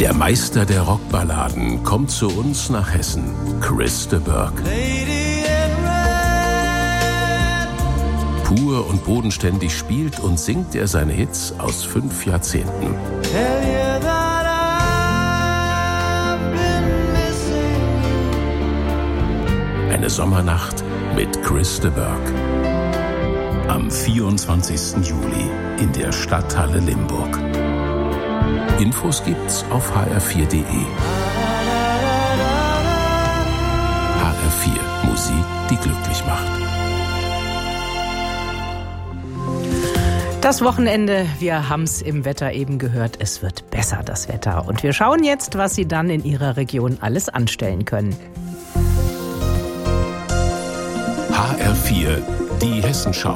Der Meister der Rockballaden kommt zu uns nach Hessen, Chris de Burgh. Pur und bodenständig spielt und singt er seine Hits aus 5 Jahrzehnten. Eine Sommernacht mit Chris de Burgh. Am 24. Juli in der Stadthalle Limburg. Infos gibt's auf hr4.de. HR4, Musik, die glücklich macht. Das Wochenende, wir haben's im Wetter eben gehört, es wird besser, das Wetter. Und wir schauen jetzt, was Sie dann in Ihrer Region alles anstellen können. HR4, die Hessenschau.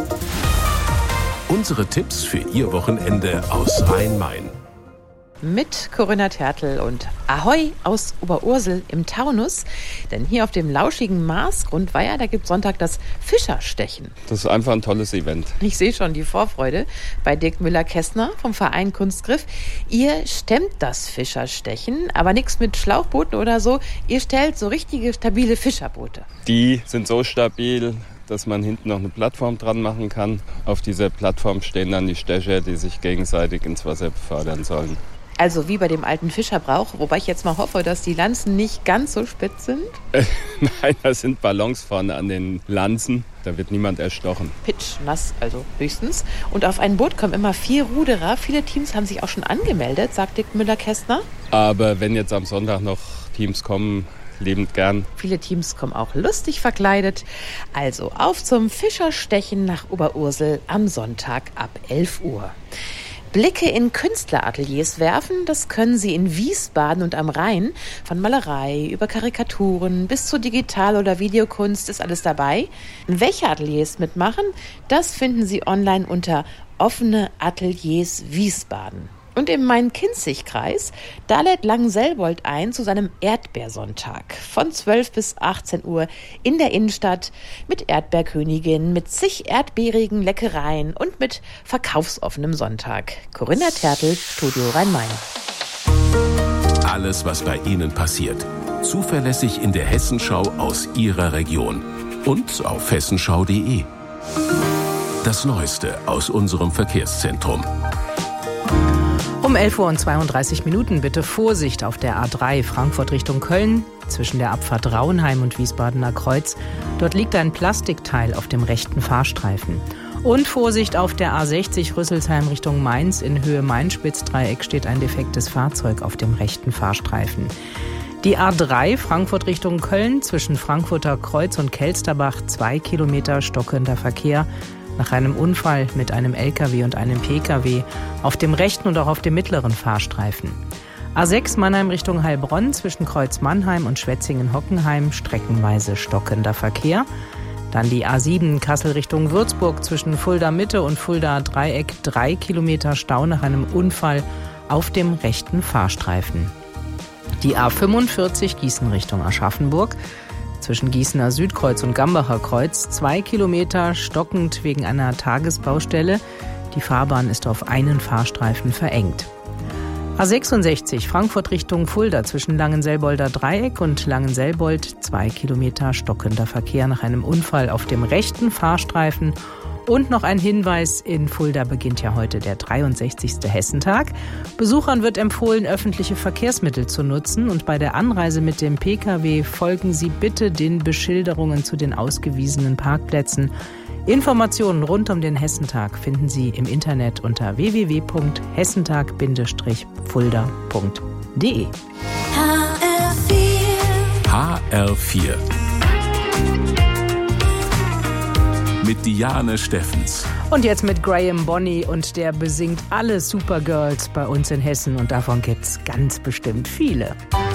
Unsere Tipps für Ihr Wochenende aus Rhein-Main. Mit Corinna Tertl und Ahoi aus Oberursel im Taunus. Denn hier auf dem lauschigen Marsgrundweiher, da gibt Sonntag das Fischerstechen. Das ist einfach ein tolles Event. Ich sehe schon die Vorfreude bei Dirk Müller-Kästner vom Verein Kunstgriff. Ihr stemmt das Fischerstechen, aber nichts mit Schlauchbooten oder so. Ihr stellt so richtige, stabile Fischerboote. Die sind so stabil, dass man hinten noch eine Plattform dran machen kann. Auf dieser Plattform stehen dann die Stecher, die sich gegenseitig ins Wasser befördern sollen. Also wie bei dem alten Fischerbrauch, wobei ich jetzt mal hoffe, dass die Lanzen nicht ganz so spitz sind. Nein, da sind Ballons vorne an den Lanzen. Da wird niemand erstochen. Pitschnass, also höchstens. Und auf ein Boot kommen immer 4 Ruderer. Viele Teams haben sich auch schon angemeldet, sagt Dirk Müller-Kästner. Aber wenn jetzt am Sonntag noch Teams kommen, liebend gern. Viele Teams kommen auch lustig verkleidet. Also auf zum Fischerstechen nach Oberursel am Sonntag ab 11 Uhr. Blicke in Künstlerateliers werfen, das können Sie in Wiesbaden und am Rhein. Von Malerei über Karikaturen bis zu Digital- oder Videokunst ist alles dabei. Welche Ateliers mitmachen, das finden Sie online unter Offene Ateliers Wiesbaden. Und im Main-Kinzig-Kreis, da lädt Langenselbold ein zu seinem Erdbeersonntag von 12 bis 18 Uhr in der Innenstadt mit Erdbeerkönigin, mit zig erdbeerigen Leckereien und mit verkaufsoffenem Sonntag. Corinna Tertl, Studio Rhein-Main. Alles, was bei Ihnen passiert. Zuverlässig in der Hessenschau aus Ihrer Region. Und auf hessenschau.de. Das Neueste aus unserem Verkehrszentrum. Um 11:32 Uhr bitte Vorsicht auf der A3 Frankfurt Richtung Köln zwischen der Abfahrt Rauenheim und Wiesbadener Kreuz. Dort liegt ein Plastikteil auf dem rechten Fahrstreifen. Und Vorsicht auf der A60 Rüsselsheim Richtung Mainz. In Höhe Main-Spitz-Dreieck steht ein defektes Fahrzeug auf dem rechten Fahrstreifen. Die A3 Frankfurt Richtung Köln zwischen Frankfurter Kreuz und Kelsterbach 2 Kilometer stockender Verkehr. Nach einem Unfall mit einem LKW und einem PKW auf dem rechten und auch auf dem mittleren Fahrstreifen. A6 Mannheim Richtung Heilbronn zwischen Kreuz Mannheim und Schwetzingen-Hockenheim streckenweise stockender Verkehr. Dann die A7 Kassel Richtung Würzburg zwischen Fulda Mitte und Fulda Dreieck 3 Kilometer Stau nach einem Unfall auf dem rechten Fahrstreifen. Die A45 Gießen Richtung Aschaffenburg zwischen Gießener Südkreuz und Gambacher Kreuz 2 Kilometer stockend wegen einer Tagesbaustelle. Die Fahrbahn ist auf einen Fahrstreifen verengt. A66 Frankfurt Richtung Fulda zwischen Langenselbolder Dreieck und Langenselbold 2 Kilometer stockender Verkehr nach einem Unfall auf dem rechten Fahrstreifen. Und noch ein Hinweis, in Fulda beginnt ja heute der 63. Hessentag. Besuchern wird empfohlen, öffentliche Verkehrsmittel zu nutzen und bei der Anreise mit dem Pkw folgen Sie bitte den Beschilderungen zu den ausgewiesenen Parkplätzen. Informationen rund um den Hessentag finden Sie im Internet unter www.hessentag-fulda.de. HR4 mit Diane Steffens. Und jetzt mit Graham Bonney und der besingt alle Supergirls bei uns in Hessen und davon gibt's ganz bestimmt viele.